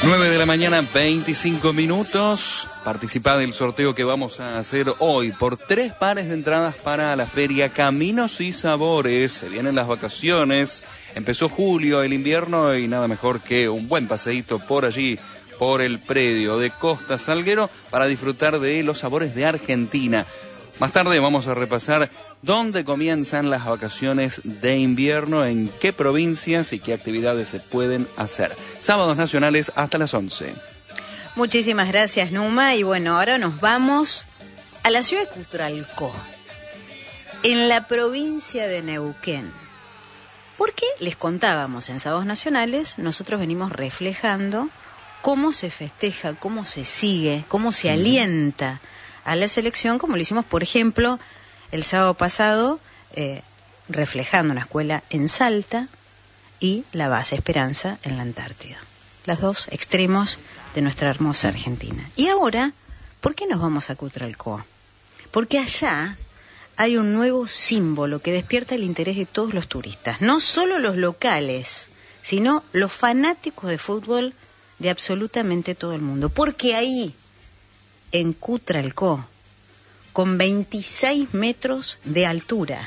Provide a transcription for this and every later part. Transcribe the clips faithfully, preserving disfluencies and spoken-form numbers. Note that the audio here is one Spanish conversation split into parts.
nueve de la mañana, veinticinco minutos. Participa del sorteo que vamos a hacer hoy por tres pares de entradas para la feria Caminos y Sabores. Se vienen las vacaciones, empezó julio, el invierno, y nada mejor que un buen paseíto por allí, por el predio de Costa Salguero, para disfrutar de los sabores de Argentina. Más tarde vamos a repasar dónde comienzan las vacaciones de invierno, en qué provincias y qué actividades se pueden hacer. Sábados nacionales hasta las once. Muchísimas gracias, Numa. Y bueno, ahora nos vamos a la ciudad de Cutralcó, en la provincia de Neuquén. Porque les contábamos en Sábados Nacionales, nosotros venimos reflejando cómo se festeja, cómo se sigue, cómo se alienta a la selección, como lo hicimos, por ejemplo, el sábado pasado, eh, reflejando una escuela en Salta y la base Esperanza en la Antártida. Los dos extremos de nuestra hermosa Argentina. Y ahora, ¿por qué nos vamos a Cutralcó? Porque allá hay un nuevo símbolo que despierta el interés de todos los turistas, no solo los locales, sino los fanáticos de fútbol de absolutamente todo el mundo. Porque ahí, en Cutralcó, con veintiséis metros de altura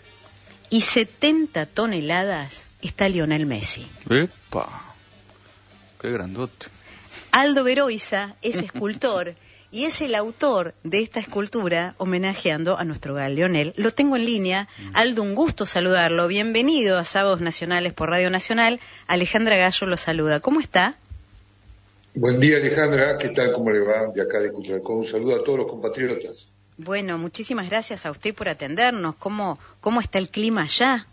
y setenta toneladas, está Lionel Messi. ¡Epa! ¡Qué grandote! Aldo Veroiza es escultor y es el autor de esta escultura homenajeando a nuestro gal Lionel. Lo tengo en línea. Aldo, un gusto saludarlo. Bienvenido a Sábados Nacionales por Radio Nacional. Alejandra Gallo lo saluda. ¿Cómo está? Buen día, Alejandra. ¿Qué tal? ¿Cómo le va? De acá de Cutralcó. Un saludo a todos los compatriotas. Bueno, muchísimas gracias a usted por atendernos. ¿Cómo, cómo está el clima allá?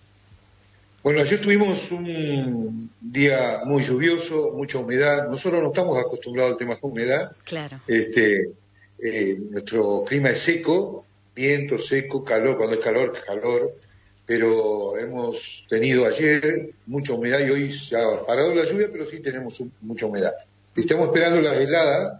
Bueno, ayer tuvimos un día muy lluvioso, mucha humedad. Nosotros no estamos acostumbrados al tema de humedad. Claro. Este, eh, nuestro clima es seco, viento seco, calor. Cuando es calor, calor. Pero hemos tenido ayer mucha humedad y hoy se ha parado la lluvia, pero sí tenemos un, mucha humedad. Estamos esperando las heladas,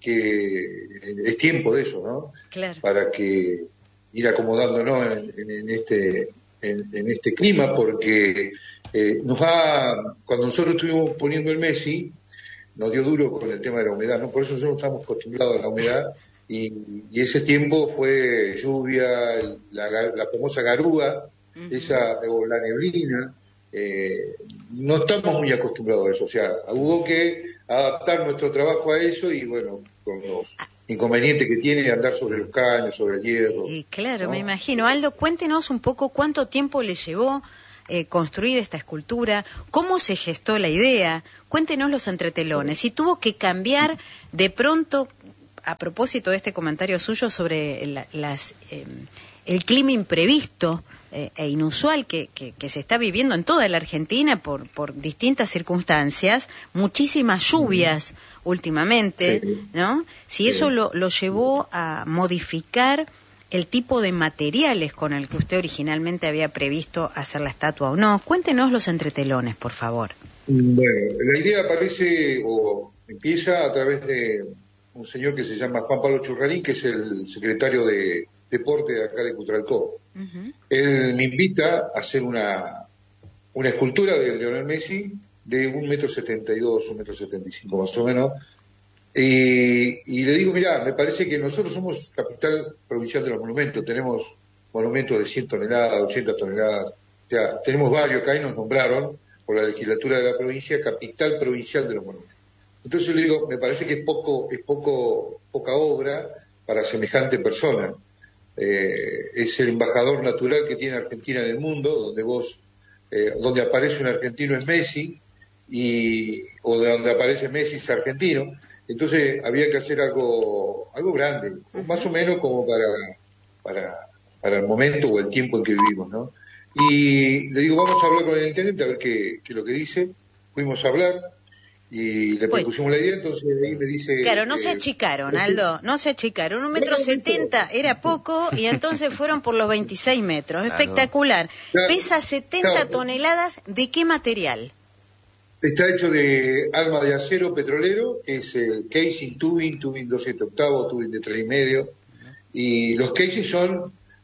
que es tiempo de eso, ¿no? Claro. Para que ir acomodándonos en, en, en este en, en este clima, porque eh, nos va, cuando nosotros estuvimos poniendo el Messi, nos dio duro con el tema de la humedad, ¿no? Por eso nosotros estamos acostumbrados a la humedad, y, y ese tiempo fue lluvia, la, la famosa garúa, uh-huh. esa o la neblina. Eh, no estamos muy acostumbrados a eso, o sea, hubo que adaptar nuestro trabajo a eso, y bueno, con los inconvenientes que tiene andar sobre los caños, sobre el hierro. Y claro, ¿no? Me imagino. Aldo, cuéntenos un poco cuánto tiempo le llevó eh, construir esta escultura, cómo se gestó la idea, cuéntenos los entretelones, si tuvo que cambiar de pronto, a propósito de este comentario suyo sobre la, las, eh, el clima imprevisto eh, e inusual que, que, que se está viviendo en toda la Argentina por, por distintas circunstancias, muchísimas lluvias mm. últimamente, sí. ¿no? Si sí. eso lo, lo llevó a modificar el tipo de materiales con el que usted originalmente había previsto hacer la estatua o no. Cuéntenos los entretelones, por favor. Bueno, la idea aparece o empieza a través de un señor que se llama Juan Pablo Churrarín, que es el secretario de Deporte de acá de Cutralcó. Uh-huh. Él me invita a hacer una, una escultura de Lionel Messi de un metro setenta y dos, un metro setenta y cinco más o menos. Y, y le digo, mirá, me parece que nosotros somos capital provincial de los monumentos, tenemos monumentos de cien toneladas, ochenta toneladas, o sea, tenemos varios que ahí nos nombraron por la legislatura de la provincia, capital provincial de los monumentos. Entonces le digo, me parece que es poco, es poco, poca obra para semejante persona. Eh, es el embajador natural que tiene Argentina en el mundo, donde vos, eh, donde aparece un argentino es Messi, y, o de donde aparece Messi es argentino. Entonces había que hacer algo, algo grande, uh-huh. más o menos como para, para, para el momento o el tiempo en que vivimos, ¿no? Y le digo, vamos a hablar con el intendente a ver qué, qué es lo que dice. Fuimos a hablar y le propusimos bueno. la idea, entonces ahí me dice... Claro, no eh, se achicaron, Aldo, no se achicaron. Un metro setenta era poco y entonces fueron por los veintiséis metros. Claro. Espectacular. Claro. Pesa setenta claro. toneladas. ¿De qué material? Está hecho de alma de acero petrolero, que es el casing tubing, tubing doscientos octavos, tubing de tres y medio. Y los casing son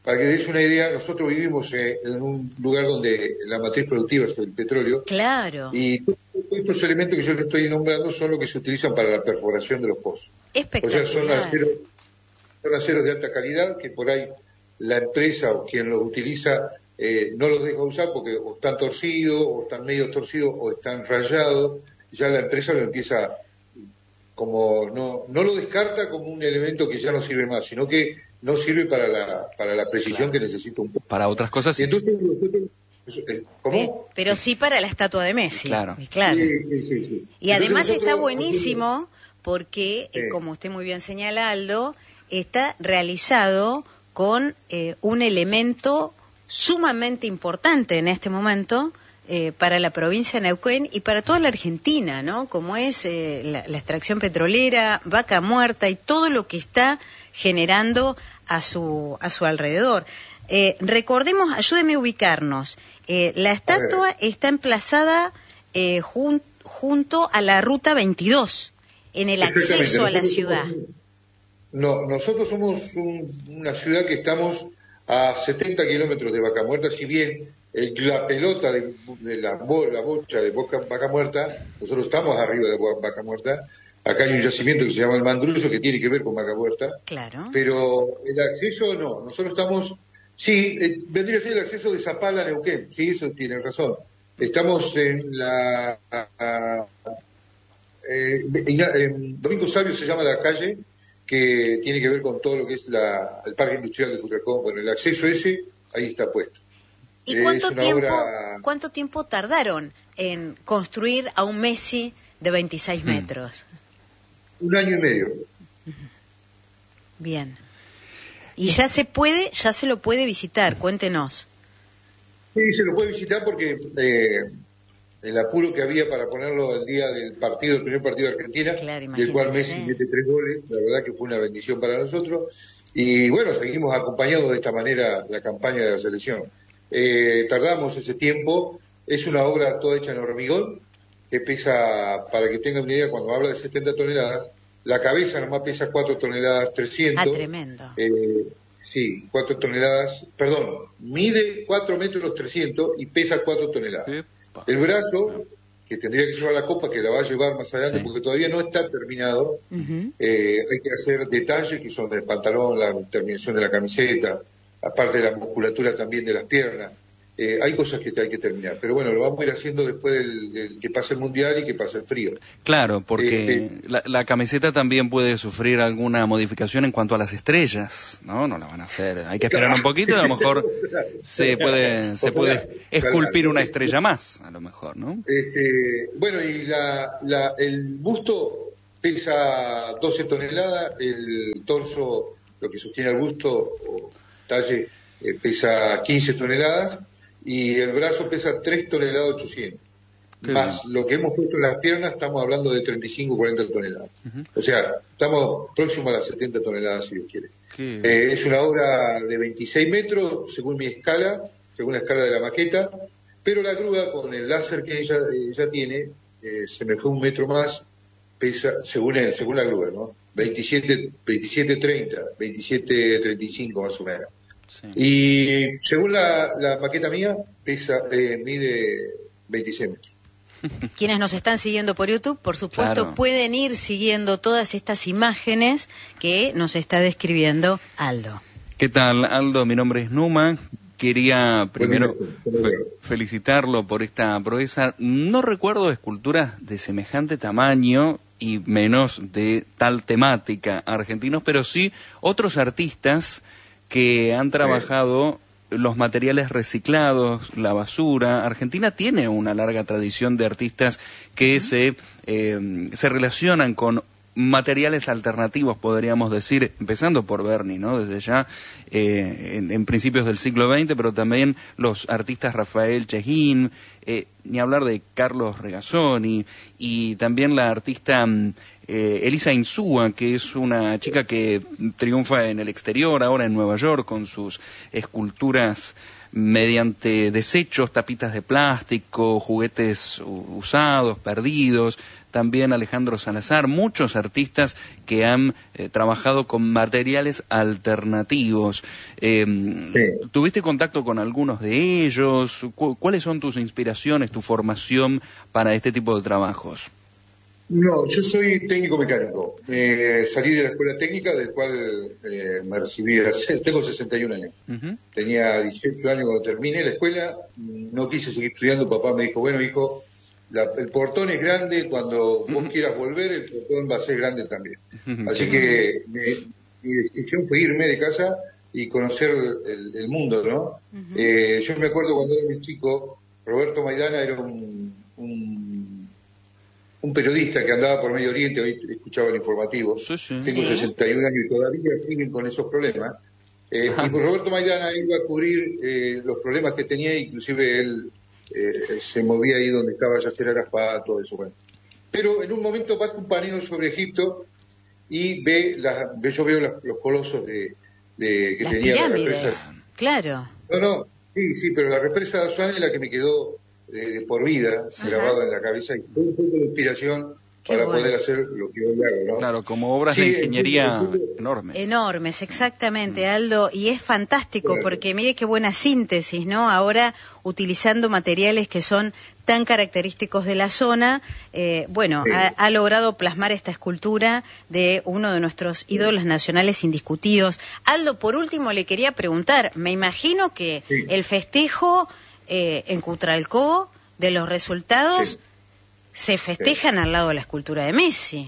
para que des una idea, nosotros vivimos eh, en un lugar donde la matriz productiva es el petróleo. Claro. Y todos estos elementos que yo le estoy nombrando son los que se utilizan para la perforación de los pozos. Espectacular. O sea, son aceros, son aceros de alta calidad que por ahí la empresa o quien los utiliza eh, no los deja usar porque o están torcidos, o están medio torcidos, o están rayados. Ya la empresa lo empieza como, no, no lo descarta como un elemento que ya no sirve más, sino que no sirve para la, para la precisión claro. que necesita un poco. Para otras cosas sí. Entonces, ¿cómo? Pero sí para la estatua de Messi. Claro. claro. Sí, sí, sí, sí. Y además nosotros, está buenísimo porque, sí. eh, como usted muy bien señala, Aldo, está realizado con eh, un elemento sumamente importante en este momento eh, para la provincia de Neuquén y para toda la Argentina, ¿no? Como es eh, la, la extracción petrolera, Vaca Muerta y todo lo que está generando a su a su alrededor. Eh, recordemos, ayúdeme a ubicarnos. Eh, la estatua está emplazada eh, jun, junto a la ruta veintidós, en el acceso a la ciudad. No, nosotros somos un, una ciudad que estamos a setenta kilómetros de Vaca Muerta, si bien el, la pelota de, de la, la bocha de Boca, Vaca Muerta, nosotros estamos arriba de Vaca Muerta. Acá hay un yacimiento que se llama el Mandrullo, que tiene que ver con Vaca Muerta. Claro. Pero el acceso no, nosotros estamos, sí, eh, vendría a ser el acceso de Zapala a Neuquén, sí, eso tiene razón. Estamos en la, a, a, eh, en, en Domingo Sabio se llama la calle, que tiene que ver con todo lo que es la, el parque industrial de Cutralcó. Bueno, el acceso ese, ahí está puesto. ¿Y cuánto tiempo, obra... cuánto tiempo tardaron en construir a un Messi de veintiséis metros? Un año y medio. Bien. Y ya se puede, ya se lo puede visitar, cuéntenos. Sí, se lo puede visitar porque eh, el apuro que había para ponerlo el día del partido, el primer partido de Argentina, claro, del cual Messi mete tres goles, la verdad que fue una bendición para nosotros. Y bueno, seguimos acompañando de esta manera la campaña de la selección. Eh, tardamos ese tiempo, es una obra toda hecha en hormigón, que pesa, para que tengan una idea, cuando habla de setenta toneladas, la cabeza nomás pesa cuatro toneladas trescientos. Ah, tremendo. Eh, sí, cuatro toneladas, perdón, mide cuatro metros trescientos y pesa cuatro toneladas. Epa. El brazo, que tendría que llevar la copa, que la va a llevar más adelante, sí. porque todavía no está terminado, uh-huh. eh, hay que hacer detalles que son del pantalón, la terminación de la camiseta, aparte de la musculatura también de las piernas. Eh, hay cosas que hay que terminar, pero bueno, lo vamos a ir haciendo después del, del que pase el Mundial y que pase el frío. Claro, porque eh, la, la camiseta también puede sufrir alguna modificación en cuanto a las estrellas, ¿no? No la van a hacer, hay que esperar un poquito y a lo mejor se puede se puede esculpir una estrella más, a lo mejor, ¿no? Este, bueno, y la, la, el busto pesa doce toneladas, el torso, lo que sostiene el busto o talle, eh, pesa quince toneladas, y el brazo pesa tres toneladas ochocientos. Qué más bien. Lo que hemos puesto en las piernas, estamos hablando de treinta y cinco, cuarenta toneladas. Uh-huh. O sea, estamos próximos a las setenta toneladas, si Dios quiere. Eh, es una obra de veintiséis metros, según mi escala, según la escala de la maqueta, pero la grúa, con el láser que ella, ella tiene, eh, se me fue un metro más, pesa, según él, según la grúa, ¿no? veintisiete, veintisiete treinta, veintisiete treinta y cinco más o menos. Sí. Y según la, la maqueta mía, pesa, eh, mide veintiséis metros. Quienes nos están siguiendo por YouTube, por supuesto, claro. pueden ir siguiendo todas estas imágenes que nos está describiendo Aldo. ¿Qué tal, Aldo? Mi nombre es Numa. Quería primero fe- felicitarlo por esta proeza. No recuerdo esculturas de semejante tamaño y menos de tal temática argentinos, pero sí otros artistas que han trabajado los materiales reciclados, la basura. Argentina tiene una larga tradición de artistas que se, eh, se relacionan con materiales alternativos, podríamos decir, empezando por Berni, ¿no? Desde ya, eh, en, en principios del siglo veinte, pero también los artistas Rafael Chejín, eh, ni hablar de Carlos Regazzoni, y también la artista eh, Elisa Insúa, que es una chica que triunfa en el exterior, ahora en Nueva York, con sus esculturas mediante desechos, tapitas de plástico, juguetes usados, perdidos. también Alejandro Salazar, muchos artistas que han eh, trabajado con materiales alternativos. Eh, sí. ¿Tuviste contacto con algunos de ellos? ¿Cu- ¿Cuáles son tus inspiraciones, tu formación para este tipo de trabajos? No, yo soy técnico mecánico. Eh, salí de la escuela técnica, del cual eh, me recibí, hace, tengo sesenta y un años. Uh-huh. Tenía dieciocho años cuando terminé la escuela, no quise seguir estudiando, papá me dijo, bueno hijo, la, el portón es grande, cuando uh-huh. vos quieras volver, el portón va a ser grande también. Uh-huh. Así que mi decisión fue irme de casa y conocer el, el mundo, ¿no? Uh-huh. Eh, yo me acuerdo cuando era muy chico, Roberto Maidana era un... un un periodista que andaba por Medio Oriente, hoy escuchaba el informativo, sí, sí. Tengo sí. sesenta y un años y todavía siguen con esos problemas. Eh, y pues Roberto Maidana iba a cubrir eh, los problemas que tenía, inclusive él eh, se movía ahí donde estaba Yasser Arafat, todo eso. Bueno. Pero en un momento va un paneo sobre Egipto y ve, la, ve yo veo la, los colosos de, de que las tenía pirámides, la represa. Claro. No, no, sí, sí, pero la represa de Asuán es la que me quedó de, de por vida, ajá, grabado en la cabeza, y fue un poco de inspiración. Qué para bueno. Poder hacer lo que hoy hago, ¿no? Claro, como obras sí, de ingeniería el, el, el, enormes. Enormes, exactamente, Aldo, y es fantástico claro. porque mire qué buena síntesis, ¿no? Ahora, utilizando materiales que son tan característicos de la zona, eh, bueno, sí. ha, ha logrado plasmar esta escultura de uno de nuestros ídolos nacionales indiscutidos. Aldo, por último, le quería preguntar, me imagino que sí. el festejo eh, en Cutralcó de los resultados... Sí. se festejan sí. al lado de la escultura de Messi.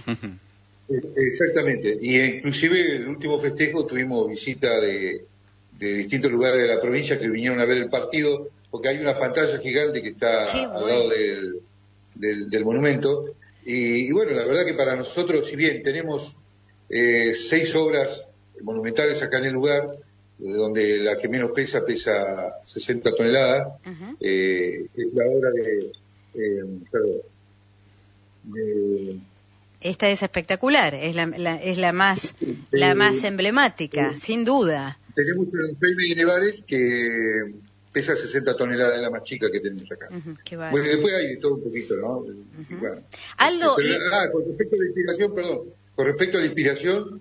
Exactamente, y inclusive el último festejo tuvimos visita de, de distintos lugares de la provincia que vinieron a ver el partido, porque hay una pantalla gigante que está Qué al bueno. lado del, del, del monumento, y, y bueno, la verdad que para nosotros, si bien tenemos eh, seis obras monumentales acá en el lugar, donde la que menos pesa pesa sesenta toneladas, uh-huh. eh, es la obra de... Eh, perdón, De... Esta es espectacular, es la, la es la más de, la más emblemática, de, sin duda. Tenemos el Jaime de Nevares que pesa sesenta toneladas, es la más chica que tenemos acá. Uh-huh, bueno, después hay de todo un poquito, ¿no? Uh-huh. Y bueno, Aldo, pero, y... ah, con respecto a la inspiración, perdón, con respecto a la inspiración,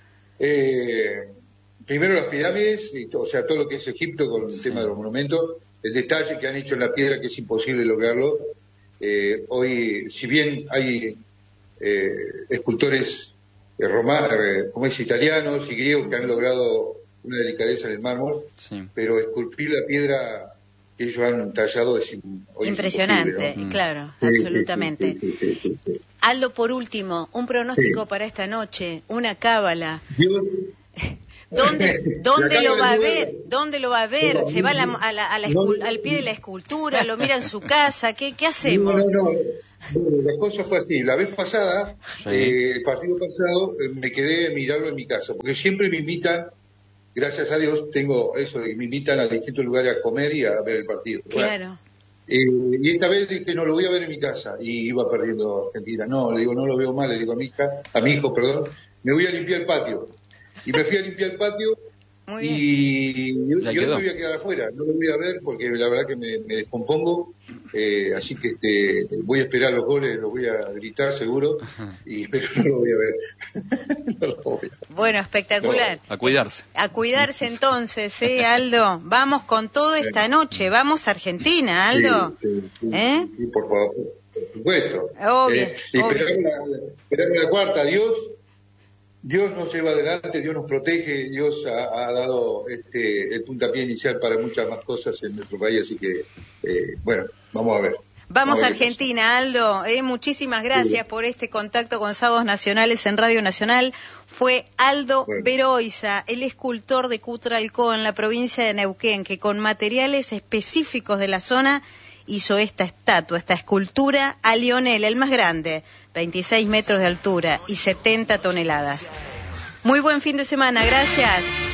eh, primero las pirámides, y, o sea, todo lo que es Egipto con el sí. tema de los monumentos, el detalle que han hecho en la piedra que es imposible lograrlo. Eh, hoy, si bien hay eh, escultores eh, romanos, eh, como es italianos y griegos que han logrado una delicadeza en el mármol, sí. pero esculpir la piedra que ellos han tallado es hoy impresionante, es ¿no? claro, sí, absolutamente. Sí, sí, sí, sí, sí. Aldo, por último, un pronóstico sí. para esta noche, una cábala. Dios... ¿Dónde, dónde lo va a ver? ¿Dónde lo va a ver? ¿Se va a la, a la, a la escul- no, al pie de la escultura? ¿Lo mira en su casa? ¿Qué, qué hacemos? No, no, no. La cosa fue así. La vez pasada, sí. eh, el partido pasado, eh, me quedé a mirarlo en mi casa, porque siempre me invitan, gracias a Dios, tengo eso, me invitan a distintos lugares a comer y a ver el partido. Claro. Bueno, eh, y esta vez dije, no, lo voy a ver en mi casa, y iba perdiendo Argentina. No, le digo, no lo veo mal, le digo a mi hija, a mi hijo, perdón, me voy a limpiar el patio. Y me fui a limpiar el patio y yo, yo me voy a quedar afuera, no lo voy a ver porque la verdad que me, me descompongo, eh, así que este, voy a esperar los goles, los voy a gritar seguro, y, pero no lo voy a ver. No lo voy a ver. Bueno, espectacular. No, a cuidarse. A cuidarse entonces, ¿eh, Aldo? Vamos con todo esta noche, vamos a Argentina, Aldo. Sí, sí, sí, ¿Eh? sí, por favor, por supuesto. Obvio, eh, y obvio. Esperamos la, esperamos la cuarta, Dios... Dios nos lleva adelante, Dios nos protege, Dios ha, ha dado este, el puntapié inicial para muchas más cosas en nuestro país, así que, eh, bueno, vamos a ver. Vamos, vamos a Argentina, Aldo. Eh, muchísimas gracias sí. por este contacto con Sábados Nacionales en Radio Nacional. Fue Aldo bueno. Beroiza, el escultor de Cutralcó en la provincia de Neuquén, que con materiales específicos de la zona hizo esta estatua, esta escultura a Lionel, el más grande, veintiséis metros de altura y setenta toneladas. Muy buen fin de semana, gracias.